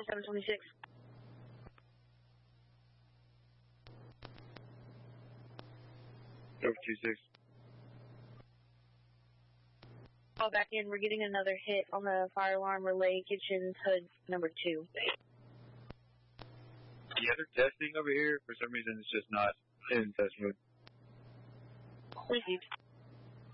726. Over 26. Call back in. We're getting another hit on the fire alarm relay, kitchen hood number 2. Yeah, they're testing over here. For some reason, it's just not in test mode. Received.